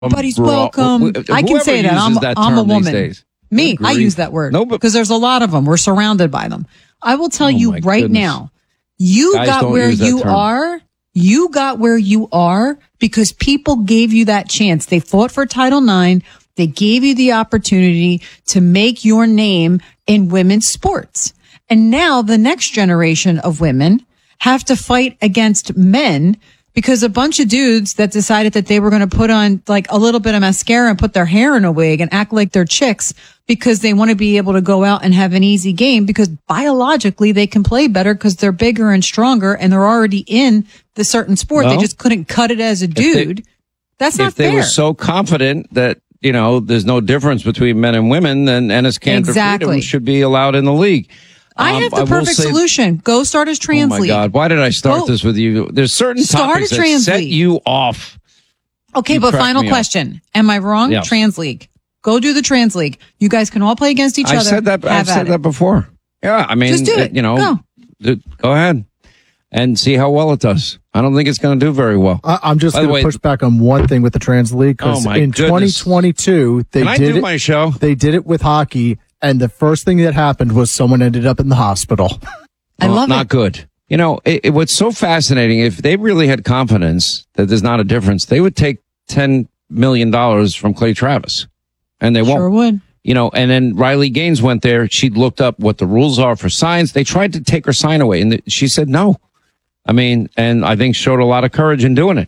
Everybody's welcome. I can say that. I'm a woman. Me, I use that word. No, because there's a lot of them. We're surrounded by them. I will tell you right now, you got where you are. You got where you are because people gave you that chance. They fought for Title IX. They gave you the opportunity to make your name in women's sports. And now the next generation of women have to fight against men because a bunch of dudes that decided that they were going to put on like a little bit of mascara and put their hair in a wig and act like they're chicks because they want to be able to go out and have an easy game because biologically they can play better because they're bigger and stronger and they're already in the certain sport. Well, they just couldn't cut it as a dude. That's not fair. If they were so confident that, you know, there's no difference between men and women, then Enes Kanter Freedom should be allowed in the league. I have the perfect solution. Go start as trans league. Oh, my God. Why did I start this with you? There's certain topics that set you off. Okay, but final question. Am I wrong? Yeah. Trans league. Go do the trans league. You guys can all play against each other. I've said that before. Yeah, I mean, just do it. You know, go ahead and see how well it does. I don't think it's going to do very well. I'm just going to push back on one thing with the trans league because in 2022 they did it. My show? They did it with hockey. And the first thing that happened was someone ended up in the hospital. I love it. Not good. You know, what's so fascinating, if they really had confidence that there's not a difference, they would take $10 million from Clay Travis. And they won't. Sure would. You know, and then Riley Gaines went there. She looked up what the rules are for signs. They tried to take her sign away, and she said no. I mean, and I think showed a lot of courage in doing it.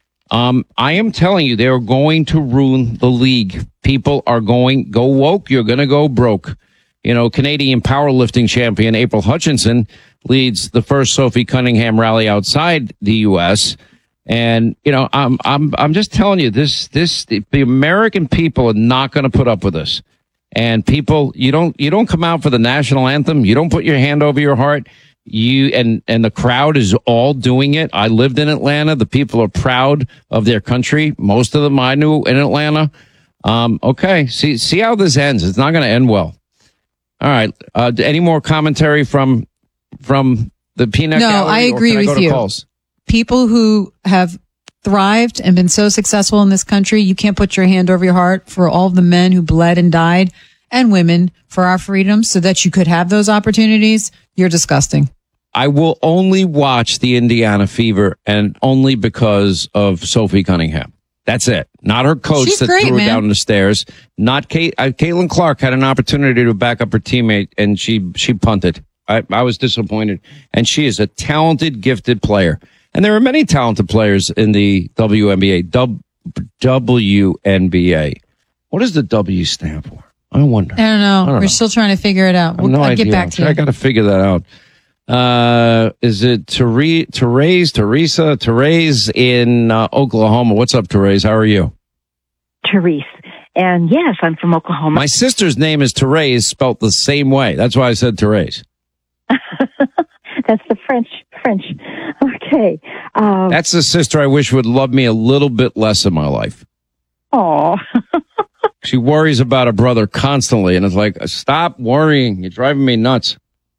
I am telling you, they're going to ruin the league. People are go woke. You're going to go broke. You know, Canadian powerlifting champion April Hutchinson leads the first Sophie Cunningham rally outside the U.S. And, you know, I'm just telling you the American people are not going to put up with this. And people, you don't come out for the national anthem. You don't put your hand over your heart. And the crowd is all doing it. I lived in Atlanta. The people are proud of their country. Most of them I knew in Atlanta. Okay. See how this ends. It's not going to end well. All right. Any more commentary from the peanut gallery? No, I agree with you. Calls? People who have thrived and been so successful in this country, you can't put your hand over your heart for all of the men who bled and died and women for our freedom so that you could have those opportunities. You're disgusting. I will only watch the Indiana Fever and only because of Sophie Cunningham. That's it. Not her coach She's that great, threw her man. down the stairs. Not Caitlin Clark had an opportunity to back up her teammate and she punted. I was disappointed. And she is a talented, gifted player. And there are many talented players in the WNBA. WNBA. What does the W stand for? I wonder. I don't know. We're still trying to figure it out. I'll get back to you. I got to figure that out. Is it Therese in Oklahoma? What's up, Therese? How are you? Therese. And yes, I'm from Oklahoma. My sister's name is Therese, spelt the same way. That's why I said Therese. That's the French. Okay. That's the sister I wish would love me a little bit less in my life. Oh. She worries about her brother constantly, and it's like, stop worrying. You're driving me nuts.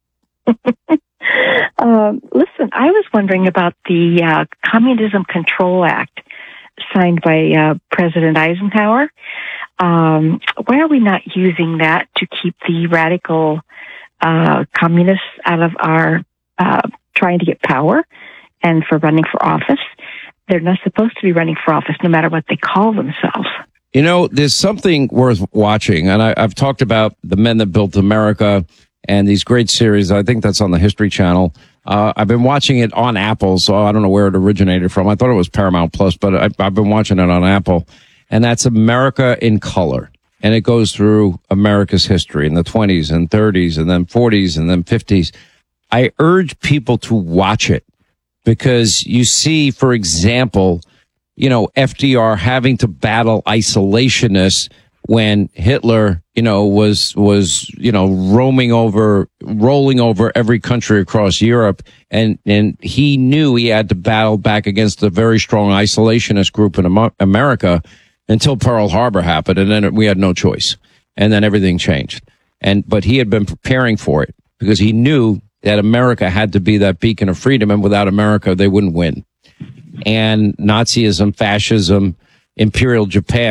Listen, I was wondering about the Communism Control Act signed by President Eisenhower. Why are we not using that to keep the radical communists out of our trying to get power and for running for office? They're not supposed to be running for office no matter what they call themselves. You know, there's something worth watching, and I've talked about The Men That Built America and these great series. I think that's on the History Channel. I've been watching it on Apple, so I don't know where it originated from. I thought it was Paramount Plus, but I've been watching it on Apple, and that's America in Color. And it goes through America's history in the 20s and 30s and then 40s and then 50s. I urge people to watch it because you see, for example, you know, FDR having to battle isolationists when Hitler, you know, was, you know, rolling over every country across Europe. And he knew he had to battle back against a very strong isolationist group in America until Pearl Harbor happened. And then we had no choice. And then everything changed. But he had been preparing for it because he knew that America had to be that beacon of freedom. And without America, they wouldn't win. And Nazism, fascism, Imperial Japan.